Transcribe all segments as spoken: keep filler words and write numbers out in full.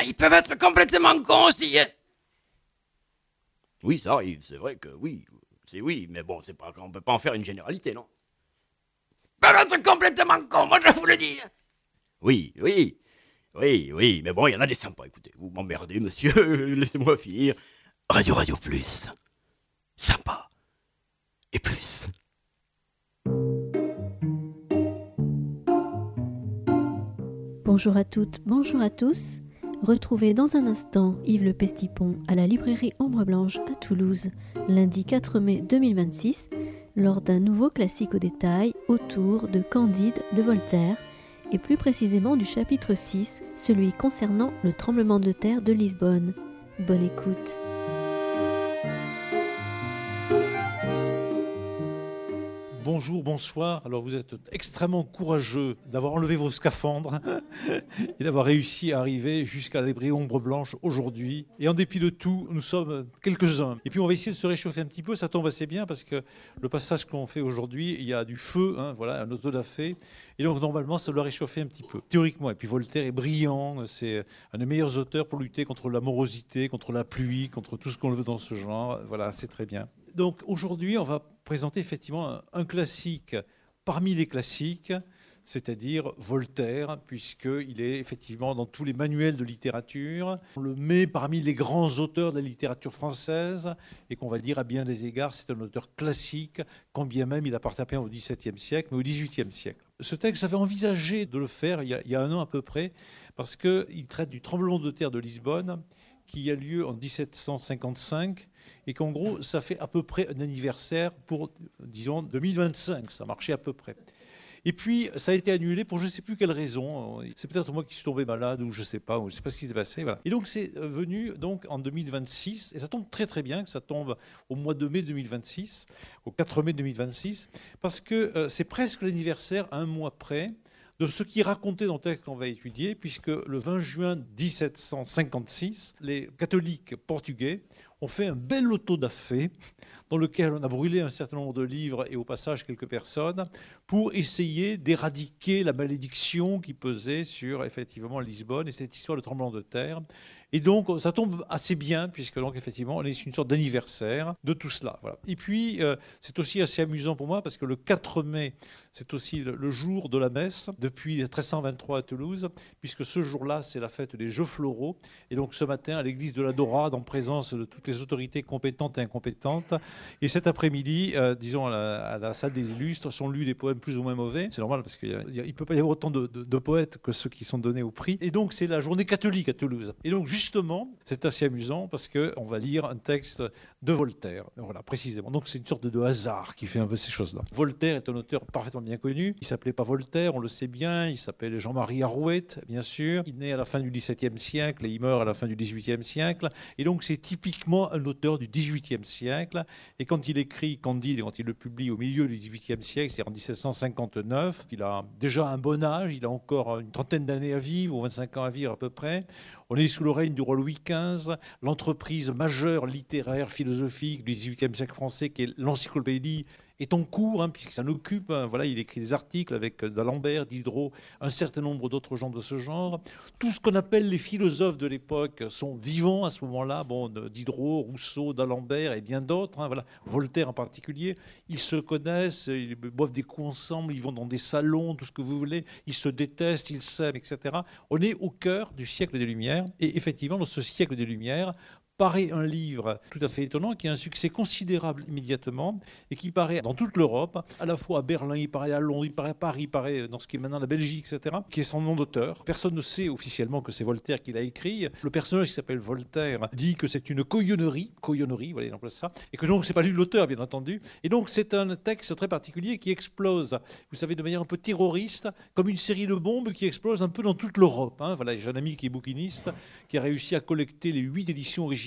Ah, ils peuvent être complètement cons aussi, hein. Oui, ça arrive, c'est vrai que oui, c'est oui, mais bon, c'est pas, on peut pas en faire une généralité, non. Ils peuvent être complètement cons, moi je vous le dis. Oui, oui, oui, oui, mais bon, il y en a des sympas, écoutez, vous m'emmerdez, monsieur, laissez-moi finir. Radio Radio Plus, sympa, et plus. Bonjour à toutes, bonjour à tous. Retrouvez dans un instant Yves Le Pestipon à la librairie Ombre Blanche à Toulouse, lundi quatre mai deux mille vingt-six, lors d'un nouveau classique au détail autour de Candide de Voltaire, et plus précisément du chapitre six, celui concernant le tremblement de terre de Lisbonne. Bonne écoute. Bonjour, bonsoir. Alors vous êtes extrêmement courageux d'avoir enlevé vos scaphandres et d'avoir réussi à arriver jusqu'à la librairie Ombre Blanche aujourd'hui. Et en dépit de tout, nous sommes quelques-uns. Et puis on va essayer de se réchauffer un petit peu. Ça tombe assez bien parce que le passage qu'on fait aujourd'hui, il y a du feu, hein, voilà, un autodafé. Et donc normalement, ça doit réchauffer un petit peu, théoriquement. Et puis Voltaire est brillant. C'est un des meilleurs auteurs pour lutter contre la morosité, contre la pluie, contre tout ce qu'on veut dans ce genre. Voilà, c'est très bien. Donc aujourd'hui, on va présenter effectivement un, un classique parmi les classiques, c'est-à-dire Voltaire, puisqu'il est effectivement dans tous les manuels de littérature. On le met parmi les grands auteurs de la littérature française et qu'on va le dire à bien des égards, c'est un auteur classique, quand bien même il appartient pas au dix-septième siècle, mais au dix-huitième siècle. Ce texte, j'avais envisagé de le faire il y a, il y a un an à peu près, parce qu'il traite du tremblement de terre de Lisbonne, qui a lieu en dix-sept cent cinquante-cinq, et qu'en gros, ça fait à peu près un anniversaire pour, disons, deux mille vingt-cinq. Ça marchait à peu près. Et puis, ça a été annulé pour je ne sais plus quelle raison. C'est peut-être moi qui suis tombé malade ou je ne sais pas, ou je ne sais pas ce qui s'est passé. Voilà. Et donc, c'est venu donc, en deux mille vingt-six, et ça tombe très très bien que ça tombe au mois de mai deux mille vingt-six, au quatre mai deux mille vingt-six, parce que euh, c'est presque l'anniversaire, un mois près, de ce qui est raconté dans le texte qu'on va étudier, puisque le vingt juin dix-sept cent cinquante-six, les catholiques portugais ont fait un bel autodafé dans lequel on a brûlé un certain nombre de livres et au passage quelques personnes pour essayer d'éradiquer la malédiction qui pesait sur effectivement Lisbonne et cette histoire de tremblement de terre. Et donc, ça tombe assez bien, puisque donc, effectivement, on est sur une sorte d'anniversaire de tout cela. Voilà. Et puis, euh, c'est aussi assez amusant pour moi, parce que le quatre mai, c'est aussi le, le jour de la messe, depuis mille trois cent vingt-trois à Toulouse, puisque ce jour-là, c'est la fête des Jeux floraux. Et donc, ce matin, à l'église de la Dorade, en présence de toutes les autorités compétentes et incompétentes. Et cet après-midi, euh, disons, à la, à la salle des illustres, sont lus des poèmes plus ou moins mauvais. C'est normal, parce qu'il ne peut pas y avoir autant de, de, de poètes que ceux qui sont donnés au prix. Et donc, c'est la journée catholique à Toulouse. Et donc, justement, c'est assez amusant parce qu'on va lire un texte de Voltaire. Voilà, précisément. Donc c'est une sorte de hasard qui fait un peu ces choses-là. Voltaire est un auteur parfaitement bien connu. Il ne s'appelait pas Voltaire, on le sait bien. Il s'appelle Jean-Marie Arouet, bien sûr. Il naît à la fin du dix-septième siècle et il meurt à la fin du dix-huitième siècle. Et donc c'est typiquement un auteur du dix-huitième siècle. Et quand il écrit Candide et quand il le publie au milieu du dix-huitième siècle, c'est en dix-sept cent cinquante-neuf, il a déjà un bon âge. Il a encore une trentaine d'années à vivre, ou vingt-cinq ans à vivre à peu près. On est sous le règne du roi Louis quinze, l'entreprise majeure littéraire, philosophique du dix-huitième siècle français, qui est l'encyclopédie, est en cours, hein, puisqu'il s'en occupe. Hein, voilà, il écrit des articles avec d'Alembert, Diderot, un certain nombre d'autres gens de ce genre. Tout ce qu'on appelle les philosophes de l'époque sont vivants à ce moment-là. Bon, Diderot, Rousseau, d'Alembert et bien d'autres. Hein, voilà, Voltaire en particulier. Ils se connaissent, ils boivent des coups ensemble, ils vont dans des salons, tout ce que vous voulez. Ils se détestent, ils s'aiment, et cetera. On est au cœur du siècle des Lumières. Et effectivement, dans ce siècle des Lumières, paraît un livre tout à fait étonnant qui a un succès considérable immédiatement et qui paraît dans toute l'Europe, à la fois à Berlin, il paraît à Londres, il paraît à Paris, il paraît dans ce qui est maintenant la Belgique, et cetera, qui est son nom d'auteur. Personne ne sait officiellement que c'est Voltaire qui l'a écrit. Le personnage qui s'appelle Voltaire dit que c'est une coyonnerie, coyonnerie, voilà, il emploie ça, et que donc c'est pas lui l'auteur, bien entendu. Et donc c'est un texte très particulier qui explose, vous savez, de manière un peu terroriste, comme une série de bombes qui explose un peu dans toute l'Europe. Hein. Voilà, j'ai un ami qui est bouquiniste, qui a réussi à collecter les huit éditions originales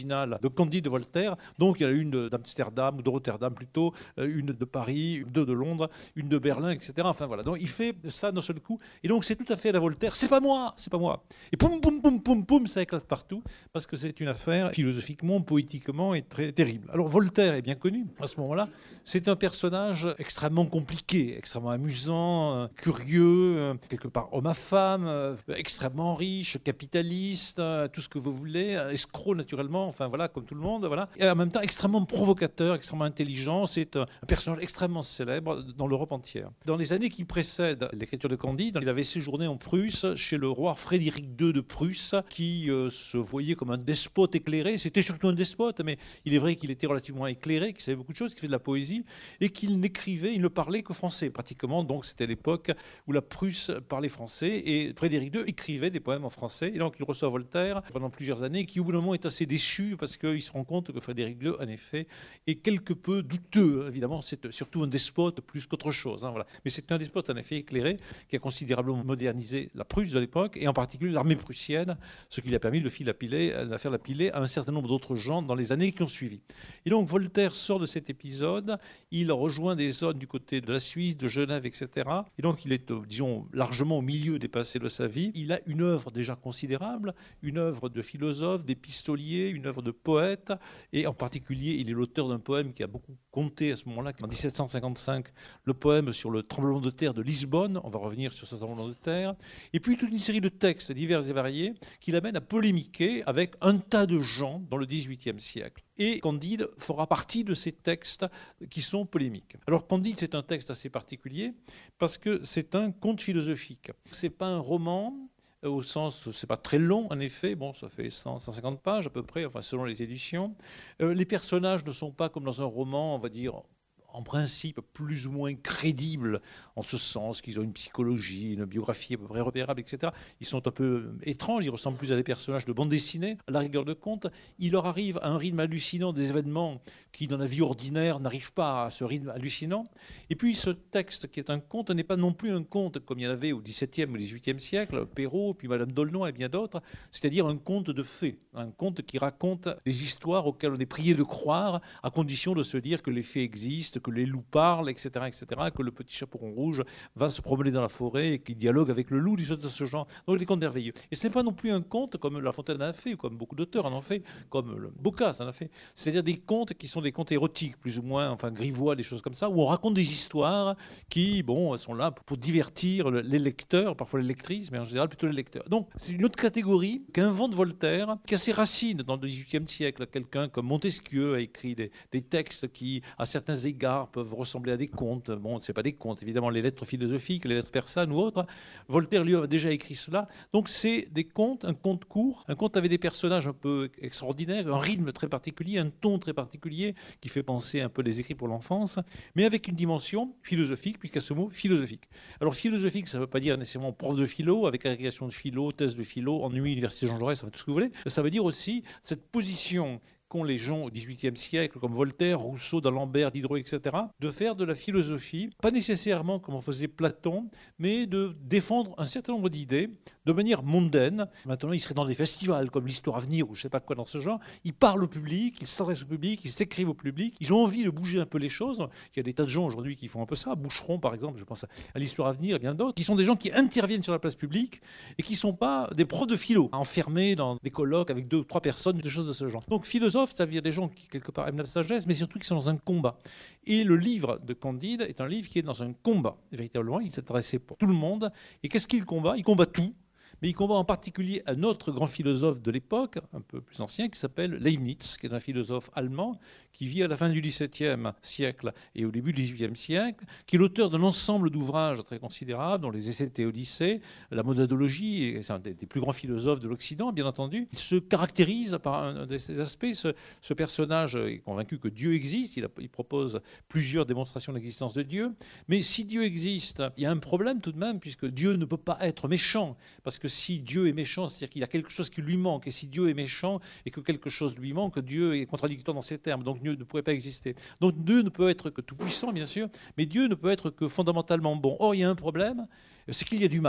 originales de Candide de Voltaire. Donc il y en a une d'Amsterdam, ou de Rotterdam plutôt, une de Paris, deux de Londres, une de Berlin, et cetera. Enfin voilà, donc il fait ça d'un seul coup. Et donc c'est tout à fait à la Voltaire, c'est pas moi, c'est pas moi. Et poum, poum, poum, poum, poum, ça éclate partout, parce que c'est une affaire philosophiquement, poétiquement et très terrible. Alors Voltaire est bien connu à ce moment-là. C'est un personnage extrêmement compliqué, extrêmement amusant, curieux, quelque part homme à femme, extrêmement riche, capitaliste, tout ce que vous voulez, escroc naturellement, enfin voilà, comme tout le monde, voilà. Et en même temps extrêmement provocateur, extrêmement intelligent. C'est un personnage extrêmement célèbre dans l'Europe entière. Dans les années qui précèdent l'écriture de Candide, il avait séjourné en Prusse chez le roi Frédéric deux de Prusse, qui euh, se voyait comme un despote éclairé. C'était surtout un despote, mais il est vrai qu'il était relativement éclairé, qu'il savait beaucoup de choses, qu'il fait de la poésie, et qu'il n'écrivait, il ne parlait que français, pratiquement. Donc c'était l'époque où la Prusse parlait français, et Frédéric deux écrivait des poèmes en français. Et donc il reçoit Voltaire pendant plusieurs années, qui au bout d'un moment est assez déçu, parce qu'il se rend compte que Frédéric deux, en effet, est quelque peu douteux. Évidemment, c'est surtout un despote plus qu'autre chose. Hein, voilà. Mais c'est un despote, en effet, éclairé, qui a considérablement modernisé la Prusse de l'époque, et en particulier l'armée prussienne, ce qui lui a permis de faire la pilée, de faire la pilée à un certain nombre d'autres gens dans les années qui ont suivi. Et donc Voltaire sort de cet épisode, il rejoint des zones du côté de la Suisse, de Genève, et cetera. Et donc il est, disons, largement au milieu des passés de sa vie. Il a une œuvre déjà considérable, une œuvre de philosophe, d'épistolier, une œuvre de poète, et en particulier, il est l'auteur d'un poème qui a beaucoup compté à ce moment-là, en dix-sept cent cinquante-cinq, le poème sur le tremblement de terre de Lisbonne. On va revenir sur ce tremblement de terre. Et puis toute une série de textes divers et variés qui l'amènent à polémiquer avec un tas de gens dans le dix-huitième siècle. Et Candide fera partie de ces textes qui sont polémiques. Alors Candide, c'est un texte assez particulier parce que c'est un conte philosophique. C'est pas un roman, au sens, c'est pas très long en effet, bon, ça fait cent, cent cinquante pages à peu près, enfin selon les éditions. Euh, les personnages ne sont pas comme dans un roman, on va dire, en principe plus ou moins crédibles, en ce sens qu'ils ont une psychologie, une biographie à peu près repérable, et cetera. Ils sont un peu étranges, ils ressemblent plus à des personnages de bande dessinée, à la rigueur de conte. Il leur arrive à un rythme hallucinant des événements qui, dans la vie ordinaire, n'arrivent pas à ce rythme hallucinant. Et puis ce texte, qui est un conte, n'est pas non plus un conte comme il y en avait au dix-septième ou dix-huitième siècle, Perrault, puis Madame d'Aulnoy et bien d'autres, c'est-à-dire un conte de faits, un conte qui raconte des histoires auxquelles on est prié de croire, à condition de se dire que les faits existent, que les loups parlent, et cetera, et cetera, que le petit chaperon rouge va se promener dans la forêt et qu'il dialogue avec le loup, des choses de ce genre. Donc des contes merveilleux. Et ce n'est pas non plus un conte comme La Fontaine en a fait, ou comme beaucoup d'auteurs en ont fait, comme le Boccace en a fait. C'est-à-dire des contes qui sont des contes érotiques, plus ou moins, enfin grivois, des choses comme ça, où on raconte des histoires qui, bon, sont là pour divertir les lecteurs, parfois les lectrices, mais en général plutôt les lecteurs. Donc c'est une autre catégorie qu'invente Voltaire, qui a ses racines dans le dix-huitième siècle. Quelqu'un comme Montesquieu a écrit des, des textes qui, à certains égards, peuvent ressembler à des contes. Bon, c'est pas des contes, évidemment, les lettres philosophiques, les lettres persanes ou autres. Voltaire, lui, a déjà écrit cela. Donc, c'est des contes, un conte court, un conte avec des personnages un peu extraordinaires, un rythme très particulier, un ton très particulier qui fait penser un peu des écrits pour l'enfance, mais avec une dimension philosophique, puisqu'il y a ce mot philosophique. Alors, philosophique, ça ne veut pas dire nécessairement prof de philo, avec agrégation de philo, thèse de philo, ennui, université Jean Jaurès, ça fait tout ce que vous voulez. Ça veut dire aussi cette position qu'ont les gens au dix-huitième siècle, comme Voltaire, Rousseau, d'Alembert, Diderot, et cetera, de faire de la philosophie, pas nécessairement comme on faisait Platon, mais de défendre un certain nombre d'idées de manière mondaine. Maintenant, ils seraient dans des festivals comme l'Histoire à venir ou je ne sais pas quoi dans ce genre. Ils parlent au public, ils s'adressent au public, ils s'écrivent au public. Ils ont envie de bouger un peu les choses. Il y a des tas de gens aujourd'hui qui font un peu ça. Boucheron, par exemple, je pense à l'Histoire à venir et bien d'autres, qui sont des gens qui interviennent sur la place publique et qui ne sont pas des profs de philo, enfermés dans des colloques avec deux ou trois personnes, des choses de ce genre. Donc, philosophe, ça veut dire des gens qui, quelque part, aiment la sagesse, mais surtout qui sont dans un combat. Et le livre de Candide est un livre qui est dans un combat. Et véritablement, il s'adressait pour tout le monde. Et qu'est-ce qu'il combat? Il combat tout. Mais il combat en particulier un autre grand philosophe de l'époque, un peu plus ancien, qui s'appelle Leibniz, qui est un philosophe allemand qui vit à la fin du dix-septième siècle et au début du dix-huitième siècle, qui est l'auteur d'un ensemble d'ouvrages très considérables, dont les Essais de Théodicée, la monadologie, et c'est un des, des plus grands philosophes de l'Occident, bien entendu. Il se caractérise par un de ses aspects. Ce, ce personnage est convaincu que Dieu existe. Il, a, il propose plusieurs démonstrations de l'existence de Dieu. Mais si Dieu existe, il y a un problème tout de même, puisque Dieu ne peut pas être méchant, parce que si Dieu est méchant, c'est-à-dire qu'il y a quelque chose qui lui manque. Et si Dieu est méchant et que quelque chose lui manque, Dieu est contradictoire dans ses termes. Donc Dieu ne pourrait pas exister. Donc Dieu ne peut être que tout-puissant, bien sûr, mais Dieu ne peut être que fondamentalement bon. Or, il y a un problème, c'est qu'il y a du mal.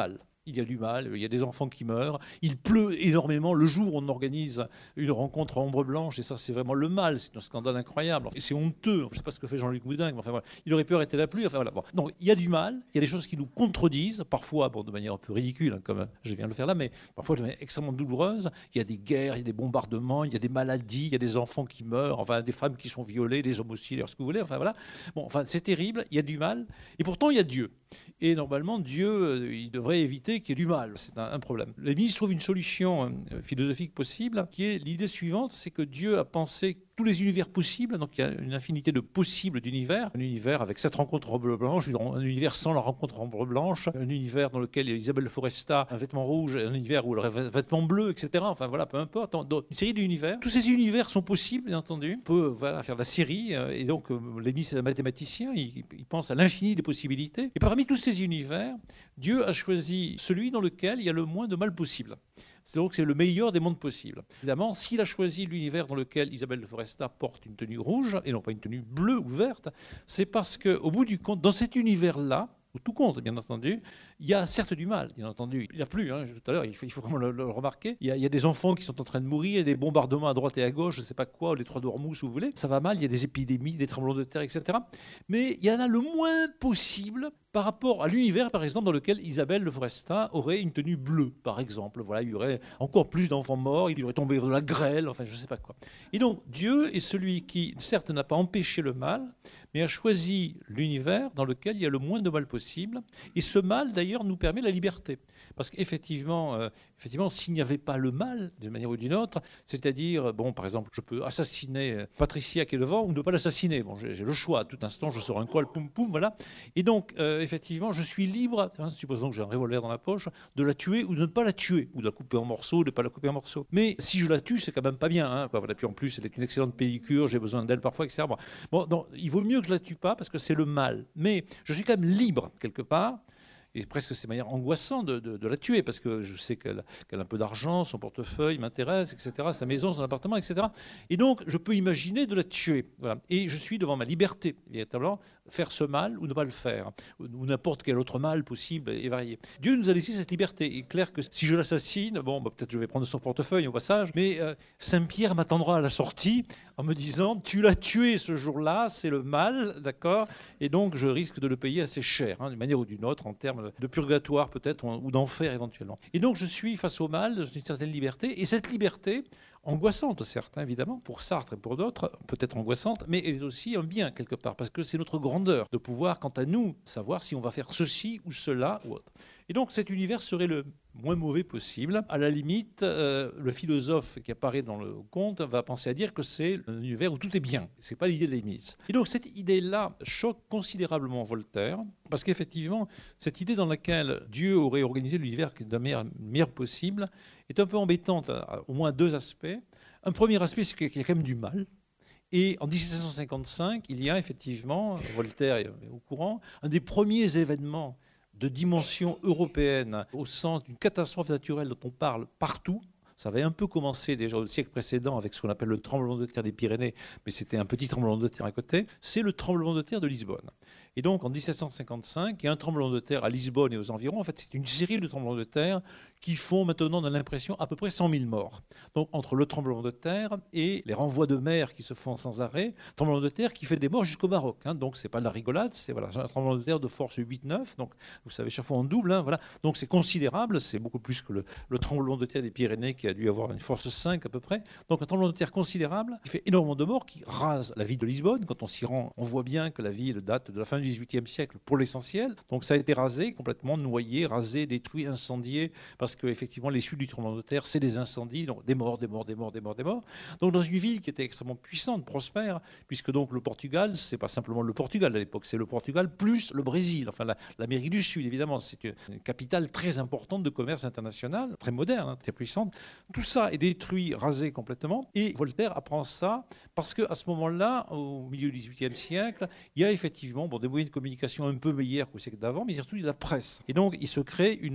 il y a du mal, il y a des enfants qui meurent, il pleut énormément. Le jour où on organise une rencontre à Ombre Blanche, et ça c'est vraiment le mal, c'est un scandale incroyable, et c'est honteux, je ne sais pas ce que fait Jean-Luc Moudin, mais enfin voilà, il aurait pu arrêter la pluie, enfin voilà. Bon. Donc il y a du mal, il y a des choses qui nous contredisent, parfois bon, de manière un peu ridicule, hein, comme je viens de le faire là, mais parfois de manière extrêmement douloureuse. Il y a des guerres, il y a des bombardements, il y a des maladies, il y a des enfants qui meurent, enfin des femmes qui sont violées, des hommes aussi, ce que vous voulez, enfin voilà. Bon, enfin c'est terrible, il y a du mal, et pourtant il y a Dieu. Et normalement, Dieu, il devrait éviter qu'il y ait du mal. C'est un, un problème. Les ministres trouvent une solution euh, philosophique possible, qui est l'idée suivante, c'est que Dieu a pensé tous les univers possibles, donc il y a une infinité de possibles d'univers, un univers avec cette rencontre en bleu blanche, un univers sans la rencontre en bleu blanche, un univers dans lequel il y a Isabelle Foresta, un vêtement rouge, un univers où elle aurait un vêtement bleu, et cetera. Enfin voilà, peu importe. Donc, une série d'univers. Tous ces univers sont possibles, bien entendu. On peut voilà, faire de la série, et donc les ministres mathématiciens, ils, ils pensent à l'infini des possibilités. Et parmi tous ces univers, Dieu a choisi celui dans lequel il y a le moins de mal possible. C'est donc c'est le meilleur des mondes possibles. Évidemment, s'il a choisi l'univers dans lequel Isabelle de Foresta porte une tenue rouge et non pas une tenue bleue ou verte, c'est parce qu'au bout du compte, dans cet univers-là, au tout compte, bien entendu, il y a certes du mal, bien entendu. Il n'y a plus, hein, tout à l'heure, il faut, il faut vraiment le, le remarquer. Il y, a, il y a des enfants qui sont en train de mourir, il y a des bombardements à droite et à gauche, je ne sais pas quoi, les trois d'Ormuz, si vous voulez. Ça va mal, il y a des épidémies, des tremblements de terre, et cetera. Mais il y en a le moins possible par rapport à l'univers, par exemple, dans lequel Isabelle de Foresta aurait une tenue bleue, par exemple. Voilà, il y aurait encore plus d'enfants morts, il y aurait tombé de la grêle, enfin, je ne sais pas quoi. Et donc, Dieu est celui qui, certes, n'a pas empêché le mal, mais a choisi l'univers dans lequel il y a le moins de mal possible. Et ce mal, d'ailleurs, nous permet la liberté. Parce qu'effectivement, euh, effectivement, s'il n'y avait pas le mal, d'une manière ou d'une autre, c'est-à-dire, bon, par exemple, je peux assassiner Patricia qui est devant ou ne pas l'assassiner. Bon, j'ai, j'ai le choix. À tout instant, je sors un col, poum, poum, voilà. Et donc, euh, effectivement, je suis libre, hein, supposons que j'ai un revolver dans la poche, de la tuer ou de ne pas la tuer, ou de la couper en morceaux, de ne pas la couper en morceaux. Mais si je la tue, c'est quand même pas bien. Hein, quoi. Voilà. Puis en plus, elle est une excellente pellicule, j'ai besoin d'elle parfois, et cetera. Bon, bon donc, il vaut mieux que je la tue pas parce que c'est le mal. Mais je suis quand même libre, quelque part. Et presque c'est de manière angoissante de, de, de la tuer, parce que je sais qu'elle, qu'elle a un peu d'argent, son portefeuille m'intéresse, et cetera, sa maison, son appartement, et cetera. Et donc, je peux imaginer de la tuer. Voilà. Et je suis devant ma liberté, véritablement, faire ce mal ou ne pas le faire, ou n'importe quel autre mal possible et varié. Dieu nous a laissé cette liberté. Il est clair que si je l'assassine, bon, bah, peut-être je vais prendre son portefeuille au passage, mais euh, Saint-Pierre m'attendra à la sortie en me disant, tu l'as tué ce jour-là, c'est le mal, d'accord, et donc je risque de le payer assez cher, hein, d'une manière ou d'une autre, en termes de purgatoire peut-être, ou d'enfer éventuellement. Et donc je suis face au mal, j'ai une certaine liberté, et cette liberté, angoissante certes, évidemment, pour Sartre et pour d'autres, peut-être angoissante, mais elle est aussi un bien quelque part, parce que c'est notre grandeur de pouvoir, quant à nous, savoir si on va faire ceci ou cela ou autre. Et donc cet univers serait le moins mauvais possible. À la limite, euh, le philosophe qui apparaît dans le conte va penser à dire que c'est un univers où tout est bien. Ce n'est pas l'idée des limites. Et donc cette idée-là choque considérablement Voltaire, parce qu'effectivement, cette idée dans laquelle Dieu aurait organisé l'univers de la meilleure, meilleure possible est un peu embêtante, à au moins deux aspects. Un premier aspect, c'est qu'il y a quand même du mal. Et en dix-sept cent cinquante-cinq, il y a effectivement, Voltaire est au courant, un des premiers événements de dimension européenne au sens d'une catastrophe naturelle dont on parle partout. Ça avait un peu commencé déjà au siècle précédent avec ce qu'on appelle le tremblement de terre des Pyrénées, mais c'était un petit tremblement de terre à côté. C'est le tremblement de terre de Lisbonne. Et donc en dix-sept cent cinquante-cinq, il y a un tremblement de terre à Lisbonne et aux environs. En fait, c'est une série de tremblements de terre qui font maintenant, on a l'impression, à peu près cent mille morts. Donc entre le tremblement de terre et les renvois de mer qui se font sans arrêt, tremblement de terre qui fait des morts jusqu'au Maroc. Hein. Donc c'est pas de la rigolade, c'est voilà, un tremblement de terre de force huit neuf. Donc vous savez, chaque fois en double. Hein, voilà. Donc c'est considérable, c'est beaucoup plus que le, le tremblement de terre des Pyrénées qui a dû avoir une force cinq à peu près. Donc un tremblement de terre considérable qui fait énormément de morts, qui rase la ville de Lisbonne. Quand on s'y rend, on voit bien que la ville date de la fin du dix-huitième siècle pour l'essentiel. Donc ça a été rasé, complètement noyé, rasé, détruit, incendié, parce que effectivement les suites du tremblement de terre, c'est des incendies, donc des morts, des morts, des morts, des morts, des morts. Donc dans une ville qui était extrêmement puissante, prospère, puisque donc le Portugal, c'est pas simplement le Portugal à l'époque, c'est le Portugal plus le Brésil, enfin la, l'Amérique du Sud évidemment, c'est une, une capitale très importante de commerce international, très moderne, hein, très puissante. Tout ça est détruit, rasé complètement, et Voltaire apprend ça parce qu'à ce moment-là, au milieu du dix-huitième siècle, il y a effectivement bon, des moyens de communication un peu meilleurs qu'au siècle d'avant, mais surtout il y a la presse. Et donc il se crée une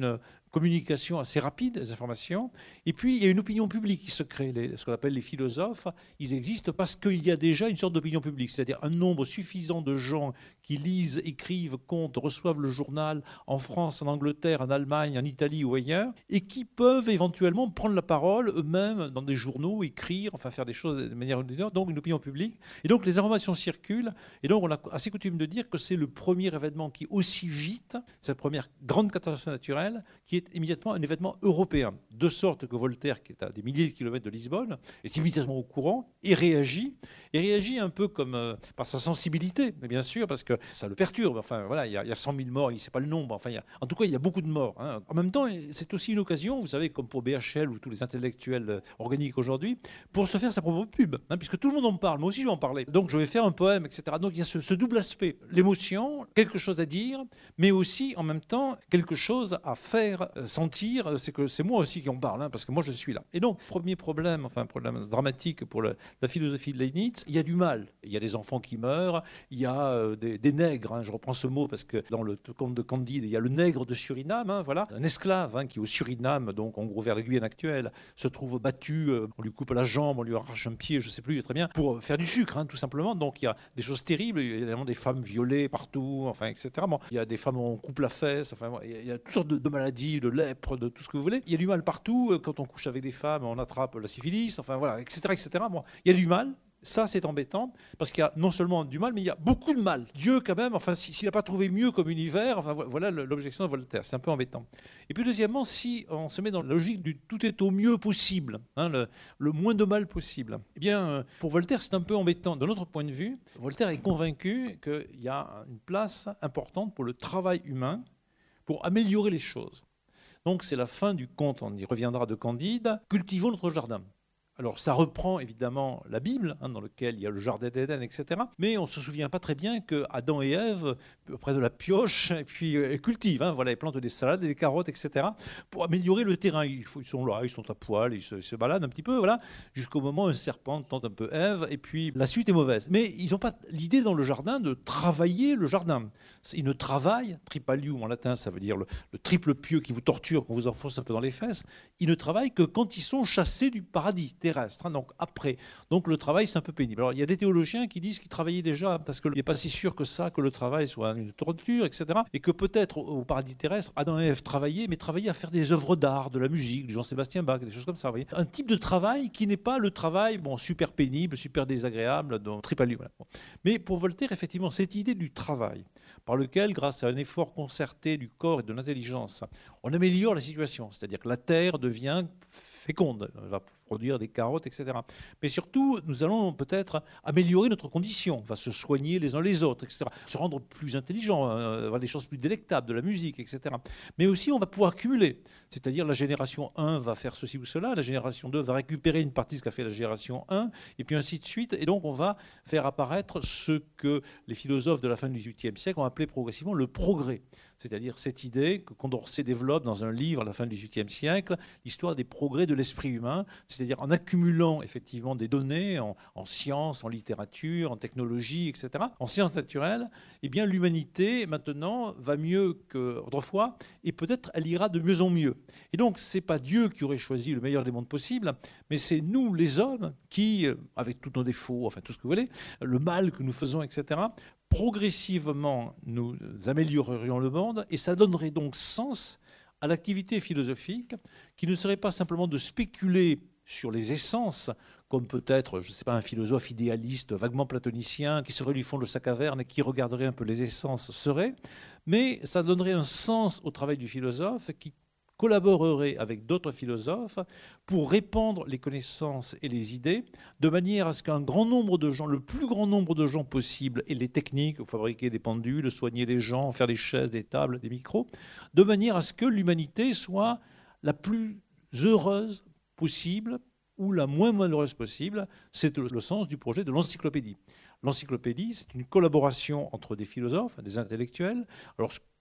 communication assez rapide des informations. Et puis, il y a une opinion publique qui se crée, les, ce qu'on appelle les philosophes. Ils existent parce qu'il y a déjà une sorte d'opinion publique, c'est-à-dire un nombre suffisant de gens qui lisent, écrivent, comptent, reçoivent le journal en France, en Angleterre, en Allemagne, en Italie ou ailleurs, et qui peuvent éventuellement prendre la parole eux-mêmes dans des journaux, écrire, enfin faire des choses de manière ordinaire, donc une opinion publique. Et donc les informations circulent, et donc on a assez coutume de dire que c'est le premier événement qui, aussi vite, cette première grande catastrophe naturelle, qui est immédiatement un événement européen, de sorte que Voltaire, qui est à des milliers de kilomètres de Lisbonne, est immédiatement au courant et réagit, et réagit un peu comme euh, par sa sensibilité, mais bien sûr, parce que ça le perturbe. Enfin, voilà, il y a, il y a cent mille morts, il ne sait pas le nombre. Enfin, il y a, en tout cas, il y a beaucoup de morts. Hein. En même temps, c'est aussi une occasion, vous savez, comme pour B H L ou tous les intellectuels organiques aujourd'hui, pour se faire sa propre pub, hein, puisque tout le monde en parle. Moi aussi, je vais en parler. Donc, je vais faire un poème, et cetera. Donc, il y a ce, ce double aspect, l'émotion, quelque chose à dire, mais aussi, en même temps, quelque chose à faire sentir. C'est que c'est moi aussi qui en parle, hein, parce que moi, je suis là. Et donc, premier problème, enfin, problème dramatique pour le, la philosophie de Leibniz, il y a du mal. Il y a des enfants qui meurent, il y a euh, des, des nègres, hein, je reprends ce mot parce que dans le conte de Candide, il y a le nègre de Suriname, hein, voilà, un esclave hein, qui au Suriname, donc en gros vers la Guyane actuelle, se trouve battu, euh, on lui coupe la jambe, on lui arrache un pied, je ne sais plus très bien, pour faire du sucre, hein, tout simplement. Donc il y a des choses terribles, il y a évidemment des femmes violées partout, enfin, et cetera. Bon, il y a des femmes où on coupe la fesse, enfin, il y a toutes sortes de, de maladies, de lèpre, de tout ce que vous voulez. Il y a du mal partout, quand on couche avec des femmes, on attrape la syphilis, enfin voilà, et cetera, et cetera. Bon, il y a du mal. Ça, c'est embêtant, parce qu'il y a non seulement du mal, mais il y a beaucoup de mal. Dieu, quand même, enfin, s'il n'a pas trouvé mieux comme univers, enfin, voilà l'objection de Voltaire, c'est un peu embêtant. Et puis, deuxièmement, si on se met dans la logique du tout est au mieux possible, hein, le, le moins de mal possible, eh bien, pour Voltaire, c'est un peu embêtant. De notre point de vue, Voltaire est convaincu qu'il y a une place importante pour le travail humain, pour améliorer les choses. Donc, c'est la fin du conte, on y reviendra de Candide, cultivons notre jardin. Alors, ça reprend évidemment la Bible, hein, dans laquelle il y a le jardin d'Éden, et cetera. Mais on ne se souvient pas très bien que Adam et Ève, près de la pioche, et puis euh, cultivent, hein, voilà, ils plantent des salades, des carottes, et cetera, pour améliorer le terrain. Ils, ils sont là, ils sont à poil, ils se, ils se baladent un petit peu, voilà, jusqu'au moment où un serpent tente un peu Ève, et puis la suite est mauvaise. Mais ils n'ont pas l'idée dans le jardin de travailler le jardin. Ils ne travaillent, tripalium en latin, ça veut dire le, le triple pieu qui vous torture, qu'on vous enfonce un peu dans les fesses, ils ne travaillent que quand ils sont chassés du paradis terrestre, hein, donc après. Donc le travail, c'est un peu pénible. Alors il y a des théologiens qui disent qu'ils travaillaient déjà, parce qu'il n'est pas si sûr que ça, que le travail soit une torture, et cetera. Et que peut-être au paradis terrestre, Adam et Ève travaillaient, mais travaillaient à faire des œuvres d'art, de la musique, du Jean-Sébastien Bach, des choses comme ça. Vous voyez. Un type de travail qui n'est pas le travail bon, super pénible, super désagréable, donc tripalium. Voilà. Bon. Mais pour Voltaire, effectivement, cette idée du travail, par lequel, grâce à un effort concerté du corps et de l'intelligence, on améliore la situation. C'est-à-dire que la terre devient féconde, elle va produire des carottes, et cetera. Mais surtout, nous allons peut-être améliorer notre condition, on va se soigner les uns les autres, et cetera. Se rendre plus intelligent, euh, avoir des choses plus délectables, de la musique, et cetera. Mais aussi, on va pouvoir cumuler. C'est-à-dire, la génération un va faire ceci ou cela, la génération deux va récupérer une partie de ce qu'a fait la génération un, et puis ainsi de suite. Et donc, on va faire apparaître ce que les philosophes de la fin du dix-huitième siècle ont appelé progressivement le progrès. C'est-à-dire cette idée que Condorcet développe dans un livre à la fin du dix-huitième siècle, l'histoire des progrès de l'esprit humain, c'est-à-dire en accumulant effectivement des données en, en sciences, en littérature, en technologie, et cetera, en sciences naturelles, eh bien l'humanité maintenant va mieux qu'autrefois et peut-être elle ira de mieux en mieux. Et donc ce n'est pas Dieu qui aurait choisi le meilleur des mondes possibles, mais c'est nous les hommes qui, avec tous nos défauts, enfin tout ce que vous voulez, le mal que nous faisons, et cetera, progressivement, nous améliorerions le monde et ça donnerait donc sens à l'activité philosophique qui ne serait pas simplement de spéculer sur les essences, comme peut-être, je ne sais pas, un philosophe idéaliste, vaguement platonicien, qui serait du fond de sa caverne et qui regarderait un peu les essences serait, mais ça donnerait un sens au travail du philosophe qui collaborerait avec d'autres philosophes pour répandre les connaissances et les idées de manière à ce qu'un grand nombre de gens, le plus grand nombre de gens possible, aient les techniques, fabriquer des pendules, soigner les gens, faire des chaises, des tables, des micros, de manière à ce que l'humanité soit la plus heureuse possible ou la moins malheureuse possible. C'est le sens du projet de l'encyclopédie. L'encyclopédie, c'est une collaboration entre des philosophes, des intellectuels. Alors,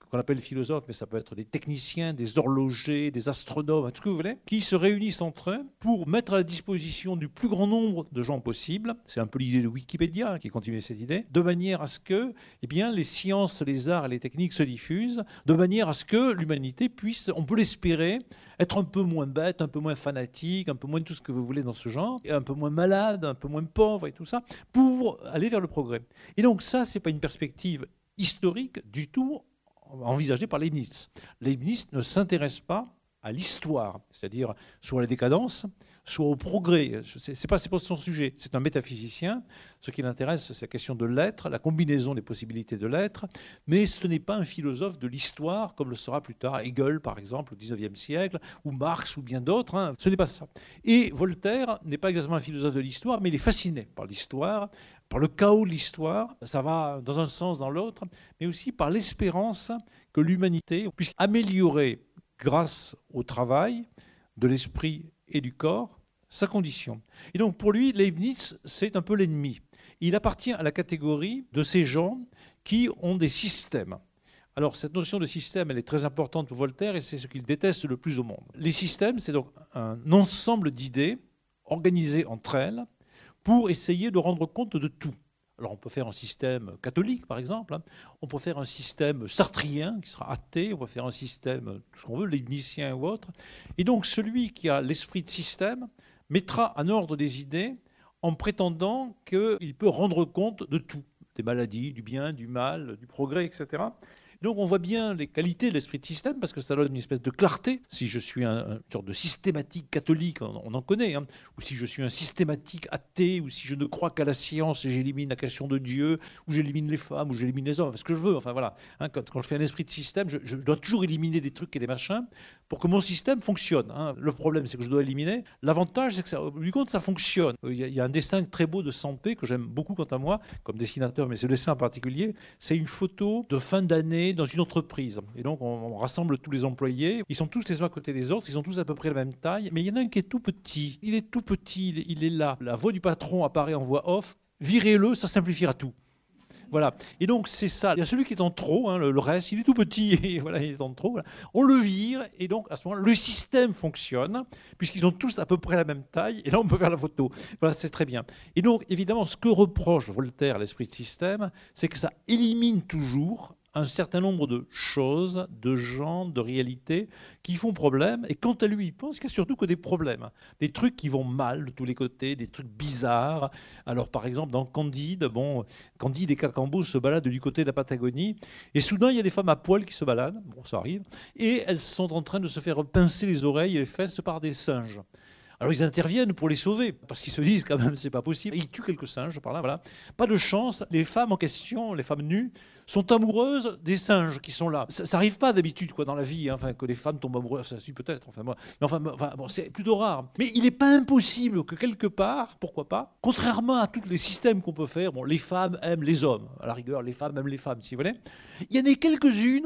qu'on appelle philosophes, mais ça peut être des techniciens, des horlogers, des astronomes, tout ce que vous voulez, qui se réunissent entre eux pour mettre à la disposition du plus grand nombre de gens possible, c'est un peu l'idée de Wikipédia hein, qui continue cette idée, de manière à ce que eh bien, les sciences, les arts et les techniques se diffusent, de manière à ce que l'humanité puisse, on peut l'espérer, être un peu moins bête, un peu moins fanatique, un peu moins de tout ce que vous voulez dans ce genre, un peu moins malade, un peu moins pauvre et tout ça, pour aller vers le progrès. Et donc ça, ce n'est pas une perspective historique du tout envisagée par Leibniz. Leibniz ne s'intéresse pas à l'histoire, c'est-à-dire soit à la décadence, soit au progrès. Ce n'est pas, pas son sujet. C'est un métaphysicien. Ce qui l'intéresse, c'est la question de l'être, la combinaison des possibilités de l'être. Mais ce n'est pas un philosophe de l'histoire, comme le sera plus tard Hegel, par exemple, au dix-neuvième siècle, ou Marx, ou bien d'autres. Hein. Ce n'est pas ça. Et Voltaire n'est pas exactement un philosophe de l'histoire, mais il est fasciné par l'histoire, par le chaos de l'histoire. Ça va dans un sens, dans l'autre, mais aussi par l'espérance que l'humanité puisse améliorer grâce au travail de l'esprit et du corps, sa condition. Et donc pour lui, Leibniz, c'est un peu l'ennemi. Il appartient à la catégorie de ces gens qui ont des systèmes. Alors cette notion de système, elle est très importante pour Voltaire et c'est ce qu'il déteste le plus au monde. Les systèmes, c'est donc un ensemble d'idées organisées entre elles pour essayer de rendre compte de tout. Alors on peut faire un système catholique, par exemple, hein. On peut faire un système sartrien, qui sera athée, on peut faire un système, tout ce qu'on veut, leibnizien ou autre. Et donc celui qui a l'esprit de système mettra en ordre des idées en prétendant qu'il peut rendre compte de tout, des maladies, du bien, du mal, du progrès, et cetera. Donc on voit bien les qualités de l'esprit de système parce que ça donne une espèce de clarté. Si je suis un, un genre de systématique catholique, on, on en connaît, hein, ou si je suis un systématique athée, ou si je ne crois qu'à la science et j'élimine la question de Dieu, ou j'élimine les femmes, ou j'élimine les hommes, ce que je veux. Enfin voilà, hein, quand, quand je fais un esprit de système, je, je dois toujours éliminer des trucs et des machins pour que mon système fonctionne. Hein. Le problème, c'est que je dois éliminer. L'avantage, c'est que ça, du compte, ça fonctionne. Il y, a, il y a un dessin très beau de Sampé que j'aime beaucoup quant à moi, comme dessinateur, mais ce dessin en particulier, c'est une photo de fin d'année dans une entreprise. Et donc, on, on rassemble tous les employés. Ils sont tous les uns à côté des autres. Ils ont tous à peu près la même taille. Mais il y en a un qui est tout petit. Il est tout petit. Il est, il est là. La voix du patron apparaît en voix off. Virez-le, ça simplifiera tout. Voilà. Et donc, c'est ça. Il y a celui qui est en trop. Hein, le, le reste, il est tout petit. Et voilà, il est en trop. Voilà. On le vire. Et donc, à ce moment-là, le système fonctionne, puisqu'ils ont tous à peu près la même taille. Et là, on peut faire la photo. Voilà, c'est très bien. Et donc, évidemment, ce que reproche Voltaire à l'esprit de système, c'est que ça élimine toujours un certain nombre de choses, de gens, de réalités qui font problème. Et quant à lui, il pense qu'il n'y a surtout que des problèmes. Des trucs qui vont mal de tous les côtés, des trucs bizarres. Alors, par exemple, dans Candide, bon, Candide et Cacambo se baladent du côté de la Patagonie. Et soudain, il y a des femmes à poil qui se baladent. Bon, ça arrive. Et elles sont en train de se faire pincer les oreilles et les fesses par des singes. Alors ils interviennent pour les sauver, parce qu'ils se disent quand même c'est pas possible. Et ils tuent quelques singes par là, voilà. Pas de chance, les femmes en question, les femmes nues, sont amoureuses des singes qui sont là. Ça, ça arrive pas d'habitude quoi dans la vie, hein, enfin, que les femmes tombent amoureuses, ça suit peut-être, enfin moi. Mais enfin, enfin bon, c'est plutôt rare. Mais il n'est pas impossible que quelque part, pourquoi pas, contrairement à tous les systèmes qu'on peut faire, bon, les femmes aiment les hommes, à la rigueur, les femmes aiment les femmes, si vous voulez. Il y en a quelques-unes,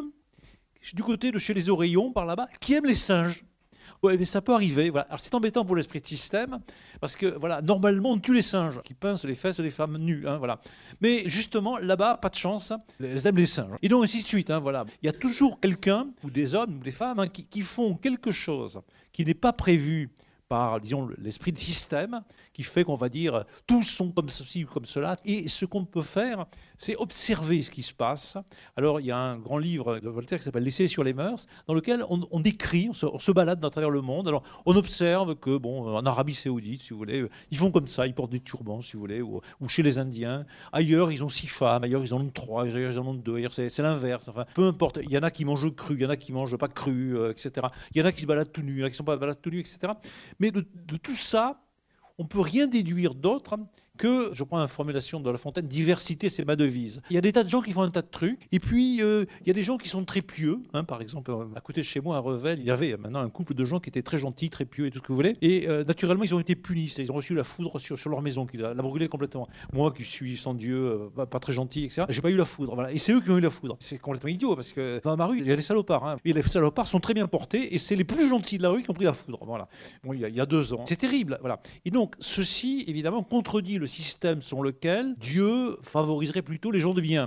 du côté de chez les Oreillons, par là-bas, qui aiment les singes. Oui, mais ça peut arriver. Voilà. Alors c'est embêtant pour l'esprit de système, parce que voilà, normalement on tue les singes qui pincent les fesses des femmes nues. Hein, voilà. Mais justement, là-bas, pas de chance, elles aiment les singes. Et donc ainsi de suite. Hein, voilà. Il y a toujours quelqu'un, ou des hommes, ou des femmes, hein, qui, qui font quelque chose qui n'est pas prévu par, disons, l'esprit de système, qui fait qu'on va dire tous sont comme ceci ou comme cela. Et ce qu'on peut faire, c'est observer ce qui se passe. Alors, il y a un grand livre de Voltaire qui s'appelle L'Essai sur les mœurs, dans lequel on, on décrit, on se, on se balade à travers le monde. Alors, on observe que, bon, en Arabie Saoudite, si vous voulez, ils font comme ça, ils portent des turbans, si vous voulez, ou, ou chez les Indiens. Ailleurs, ils ont six femmes, ailleurs, ils en ont trois, ailleurs, ils en ont deux, ailleurs, c'est, c'est l'inverse. Enfin, peu importe. Il y en a qui mangent cru, il y en a qui mangent pas cru, euh, et cetera. Il y en a qui se baladent tout nus, il y en a qui ne sont pas baladent tout nus, et cetera. Mais de, de tout ça, on ne peut rien déduire d'autre que, je prends la formulation de La Fontaine, diversité, c'est ma devise. Il y a des tas de gens qui font un tas de trucs, et puis euh, il y a des gens qui sont très pieux. Hein, par exemple, à côté de chez moi, à Revel, il y avait maintenant un couple de gens qui étaient très gentils, très pieux et tout ce que vous voulez. Et euh, naturellement, ils ont été punis. Ils ont reçu la foudre sur, sur leur maison, qui l'a brûlée complètement. Moi, qui suis sans Dieu, euh, pas très gentil, et cetera, j'ai pas eu la foudre. Voilà. Et c'est eux qui ont eu la foudre. C'est complètement idiot, parce que dans ma rue, il y a des salopards. Hein. Et les salopards sont très bien portés, et c'est les plus gentils de la rue qui ont pris la foudre. Voilà. Bon, il y a, il y a deux ans. C'est terrible. Voilà. Et donc, ceci, évidemment, contredit le système selon lequel Dieu favoriserait plutôt les gens de bien.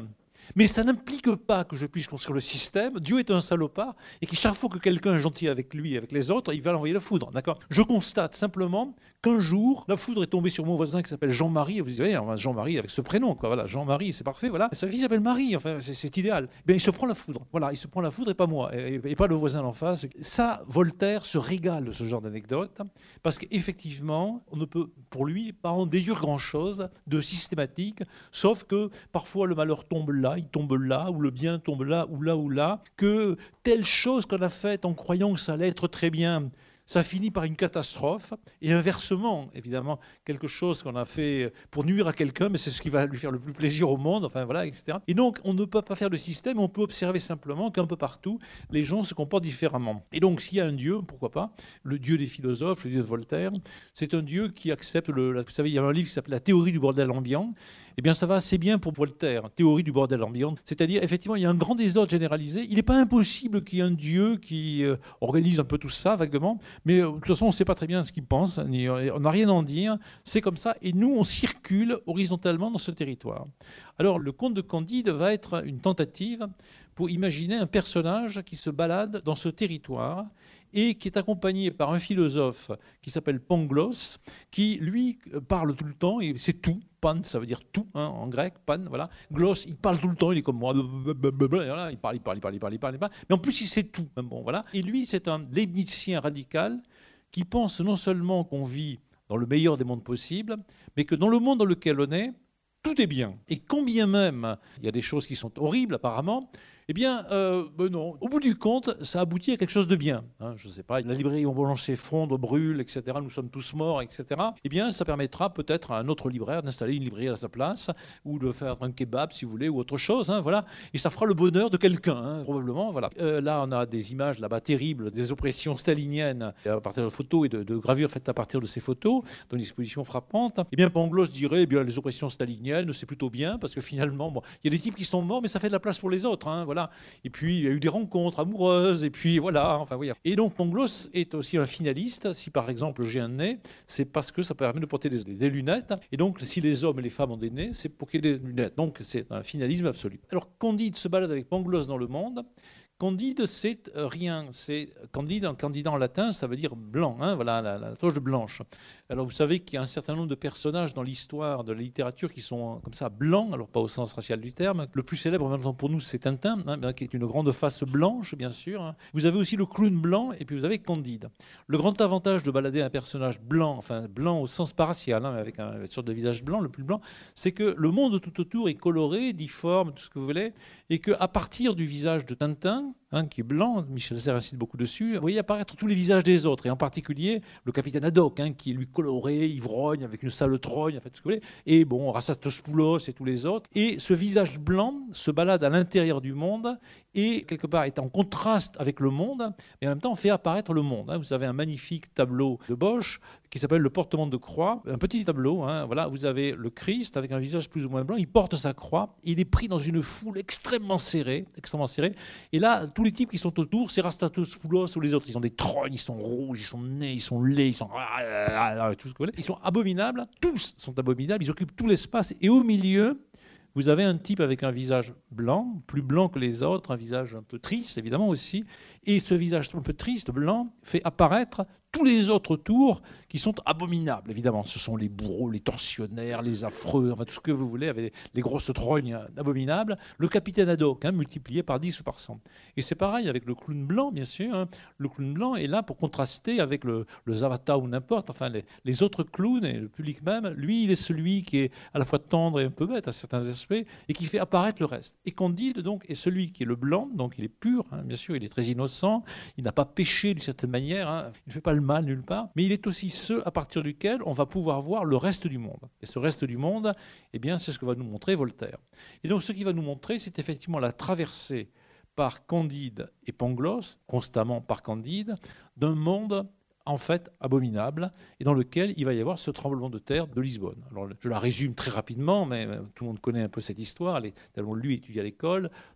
Mais ça n'implique pas que je puisse construire le système. Dieu est un salopard et que chaque fois que quelqu'un est gentil avec lui et avec les autres, il va l'envoyer la foudre. D'accord ? Je constate simplement qu'un jour, la foudre est tombée sur mon voisin qui s'appelle Jean-Marie. Et vous dites, eh, Jean-Marie avec ce prénom, quoi. Voilà, Jean-Marie, c'est parfait. Voilà. Sa fille s'appelle Marie. Enfin, c'est, c'est idéal. Bien, il se prend la foudre. Voilà, il se prend la foudre et pas moi, et, et pas le voisin d'en face. Ça, Voltaire se régale de ce genre d'anecdote parce qu'effectivement, on ne peut, pour lui, pas en déduire grand-chose de systématique, sauf que parfois le malheur tombe là, il tombe là, ou le bien tombe là, ou là, ou là, que telle chose qu'on a faite en croyant que ça allait être très bien, ça finit par une catastrophe, et inversement, évidemment, quelque chose qu'on a fait pour nuire à quelqu'un, mais c'est ce qui va lui faire le plus plaisir au monde, enfin voilà, et cetera. Et donc, on ne peut pas faire de système, on peut observer simplement qu'un peu partout, les gens se comportent différemment. Et donc, s'il y a un Dieu, pourquoi pas, le Dieu des philosophes, le Dieu de Voltaire, c'est un Dieu qui accepte, le, vous savez, il y a un livre qui s'appelle La théorie du bordel ambiant, eh bien, ça va assez bien pour Voltaire, théorie du bordel ambiant, c'est-à-dire, effectivement, il y a un grand désordre généralisé, il n'est pas impossible qu'il y ait un Dieu qui euh, organise un peu tout ça, vaguement, mais de toute façon, on ne sait pas très bien ce qu'il pense, on n'a rien à en dire, c'est comme ça, et nous, on circule horizontalement dans ce territoire. Alors, le conte de Candide va être une tentative pour imaginer un personnage qui se balade dans ce territoire et qui est accompagné par un philosophe qui s'appelle Pangloss, qui, lui, parle tout le temps, et c'est tout. Pan, ça veut dire tout, hein, en grec, pan, voilà. Gloss, il parle tout le temps, il est comme moi, voilà, il parle, il parle, il parle, il parle, il parle, il parle, mais en plus, il sait tout. Bon, voilà. Et lui, c'est un leibnizien radical qui pense non seulement qu'on vit dans le meilleur des mondes possibles, mais que dans le monde dans lequel on est, tout est bien. Et quand bien même il y a des choses qui sont horribles, apparemment, eh bien, euh, ben non. Au bout du compte, ça aboutit à quelque chose de bien. Hein, je ne sais pas, la librairie Ombre-Blanche s'effondre, brûle, et cetera. Nous sommes tous morts, et cetera. Eh bien, ça permettra peut-être à un autre libraire d'installer une librairie à sa place, ou de faire un kebab, si vous voulez, ou autre chose. Hein, voilà. Et ça fera le bonheur de quelqu'un, hein, probablement. Voilà. Euh, là, on a des images là-bas terribles, des oppressions staliniennes à partir de photos et de, de gravures faites à partir de ces photos, dans une exposition frappante. Eh bien, Pangloss dirait, eh bien, les oppressions staliniennes, c'est plutôt bien, parce que finalement, bon, il y a des types qui sont morts, mais ça fait de la place pour les autres. Hein, voilà. Et puis, il y a eu des rencontres amoureuses, et puis voilà. Enfin, oui. Et donc, Pangloss est aussi un finaliste. Si, par exemple, j'ai un nez, c'est parce que ça permet de porter des, des lunettes. Et donc, si les hommes et les femmes ont des nez, c'est pour qu'il y ait des lunettes. Donc, c'est un finalisme absolu. Alors, Candide se balade avec Pangloss dans le monde. Candide, c'est rien. C'est Candide, un candidat en latin, ça veut dire blanc. Hein, voilà, la, la toge blanche. Alors, vous savez qu'il y a un certain nombre de personnages dans l'histoire de la littérature qui sont comme ça blancs, alors pas au sens racial du terme. Le plus célèbre, en même temps pour nous, c'est Tintin, hein, qui est une grande face blanche, bien sûr. Hein. Vous avez aussi le clown blanc, et puis vous avez Candide. Le grand avantage de balader un personnage blanc, enfin blanc au sens pas racial, hein, avec un, une sorte de visage blanc, le plus blanc, c'est que le monde tout autour est coloré, difforme, tout ce que vous voulez, et qu'à partir du visage de Tintin, Hein, qui est blanc, Michel Serres insiste beaucoup dessus, vous voyez apparaître tous les visages des autres, et en particulier le capitaine Haddock, hein, qui est lui coloré, ivrogne, avec une sale trogne, en fait, ce que vous voulez, et bon, Rasatospoulos et tous les autres. Et ce visage blanc se balade à l'intérieur du monde, et quelque part est en contraste avec le monde, mais en même temps fait apparaître le monde. Hein. Vous avez un magnifique tableau de Bosch qui s'appelle Le portement de croix, un petit tableau, hein, voilà, vous avez le Christ avec un visage plus ou moins blanc, il porte sa croix, il est pris dans une foule extrêmement serrée, extrêmement serrée, et là, tous les types qui sont autour, c'est Rastatopoulos ou les autres, ils ont des trognes, ils sont rouges, ils sont nés, ils sont laids, ils sont... tout ce que vous voulez. Ils sont abominables, tous sont abominables, ils occupent tout l'espace, et au milieu, vous avez un type avec un visage blanc, plus blanc que les autres, un visage un peu triste, évidemment aussi, et ce visage un peu triste, blanc, fait apparaître tous les autres tours qui sont abominables, évidemment. Ce sont les bourreaux, les tortionnaires, les affreux, enfin tout ce que vous voulez, avec les grosses trognes abominables. Le capitaine Haddock, hein, multiplié par dix ou par cent. Et c'est pareil avec le clown blanc, bien sûr. Hein. Le clown blanc est là pour contraster avec le, le Zavata ou n'importe, enfin les, les autres clowns et le public même. Lui, il est celui qui est à la fois tendre et un peu bête à certains aspects, et qui fait apparaître le reste. Et Candide, donc, est celui qui est le blanc, donc il est pur, hein, bien sûr, il est très innocent, il n'a pas péché d'une certaine manière, hein, il ne fait pas le mal nulle part, mais il est aussi ce à partir duquel on va pouvoir voir le reste du monde. Et ce reste du monde, eh bien, c'est ce que va nous montrer Voltaire. Et donc, ce qu'il va nous montrer, c'est effectivement la traversée par Candide et Pangloss, constamment par Candide, d'un monde en fait abominable, et dans lequel il va y avoir ce tremblement de terre de Lisbonne. Alors, je la résume très rapidement, mais tout le monde connaît un peu cette histoire, elle est tellement lue et étudiée à l'école.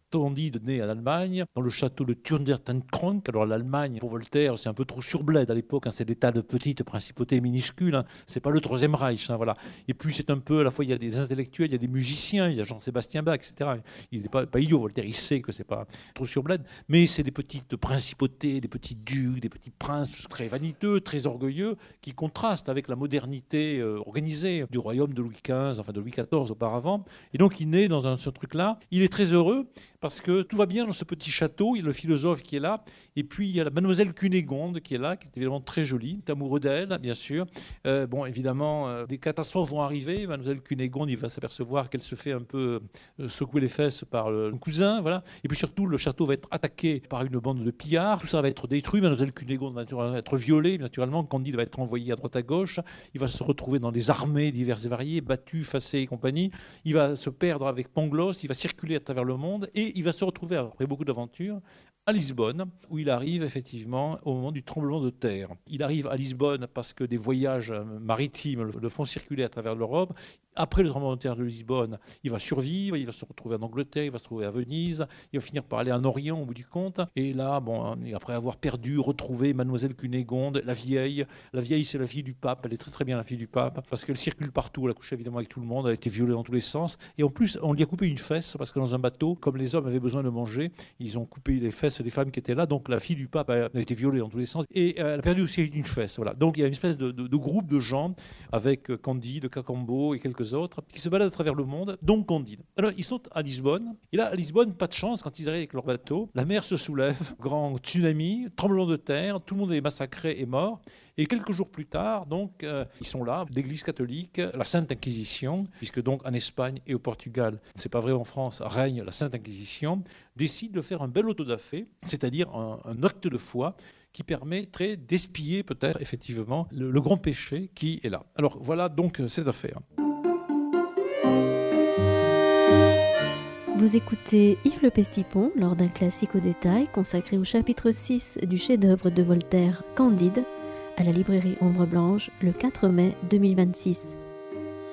Candide naît en Allemagne, dans le château de Thürndertenkronk. Alors l'Allemagne, pour Voltaire, c'est un peu trop surbled à l'époque, hein, c'est des tas de petites principautés minuscules, hein, c'est pas le Troisième Reich, hein, voilà. Et puis c'est un peu, à la fois il y a des intellectuels, il y a des musiciens, il y a Jean-Sébastien Bach, et cetera. Il n'est pas, pas idiot, Voltaire, il sait que c'est pas trop surbled, mais c'est des petites principautés, des petits ducs, des petits princes très vaniteux, très orgueilleux, qui contrastent avec la modernité euh, organisée du royaume de Louis quinze, enfin de Louis quatorze auparavant. Et donc il naît dans un, ce truc-là. Il est très heureux parce que tout va bien dans ce petit château. Il y a le philosophe qui est là. Et puis il y a la mademoiselle Cunégonde qui est là, qui est évidemment très jolie. Il est amoureux d'elle, bien sûr. Euh, bon, évidemment, euh, des catastrophes vont arriver. Mademoiselle Cunégonde, il va s'apercevoir qu'elle se fait un peu euh, secouer les fesses par le, le cousin. Voilà. Et puis surtout, le château va être attaqué par une bande de pillards. Tout ça va être détruit. Mademoiselle Cunégonde va être violée, naturellement. Candide va être envoyé à droite à gauche. Il va se retrouver dans des armées diverses et variées, battu, Facé et compagnie. Il va se perdre avec Pangloss, il va circuler à travers le monde et il va se retrouver, après beaucoup d'aventures, à Lisbonne, où il arrive effectivement au moment du tremblement de terre. Il arrive à Lisbonne parce que des voyages maritimes le font circuler à travers l'Europe. Après le tremblement de terre de Lisbonne, il va survivre, il va se retrouver en Angleterre, il va se retrouver à Venise, il va finir par aller en Orient au bout du compte. Et là, bon, après avoir perdu, retrouvé Mademoiselle Cunégonde, la vieille, la vieille c'est la fille du pape, elle est très très bien la fille du pape, parce qu'elle circule partout, elle a couché évidemment avec tout le monde, elle a été violée dans tous les sens. Et en plus, on lui a coupé une fesse, parce que dans un bateau, comme les hommes avaient besoin de manger, ils ont coupé les fesses des femmes qui étaient là, donc la fille du pape a été violée dans tous les sens. Et elle a perdu aussi une fesse. Voilà. Donc il y a une espèce de, de, de groupe de gens, avec Candide, Cacambo et quelques autres, qui se baladent à travers le monde, dont Candide. Alors, ils sont à Lisbonne. Et là, à Lisbonne, pas de chance, quand ils arrivent avec leur bateau, la mer se soulève, grand tsunami, tremblement de terre, tout le monde est massacré et mort. Et quelques jours plus tard, donc, euh, ils sont là, l'Église catholique, la Sainte Inquisition, puisque donc en Espagne et au Portugal, c'est pas vrai en France, règne la Sainte Inquisition, décide de faire un bel auto-da-fé, c'est-à-dire un, un acte de foi qui permettrait d'espier peut-être effectivement le, le grand péché qui est là. Alors voilà donc cette affaire. Vous écoutez Yves Le Pestipon lors d'un classique au détail consacré au chapitre six du chef-d'œuvre de Voltaire, Candide, à la librairie Ombre Blanche le quatre mai deux mille vingt-six.